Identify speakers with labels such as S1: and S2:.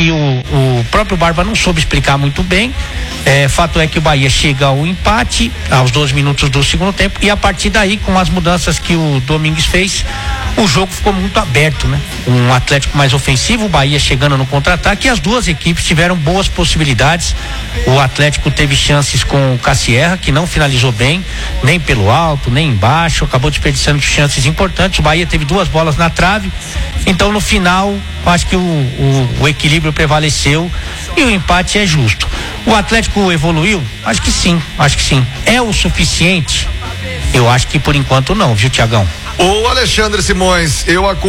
S1: que o próprio Barba não soube explicar muito bem. Fato é que o Bahia chega ao empate aos 12 minutos do segundo tempo, e a partir daí, com as mudanças que o Domingues fez, o jogo ficou muito aberto, né? Um Atlético mais ofensivo, o Bahia chegando no contra-ataque, e as duas equipes tiveram boas possibilidades. O Atlético teve chances com o Cassierra, que não finalizou bem, nem pelo alto, nem embaixo, acabou desperdiçando chances importantes. O Bahia teve 2 bolas na trave. Então, no final, acho que o equilíbrio prevaleceu e o empate é justo. O Atlético evoluiu? Acho que sim. É o suficiente? Eu acho que por enquanto não, viu, Tiagão?
S2: Ô Alexandre Simões, eu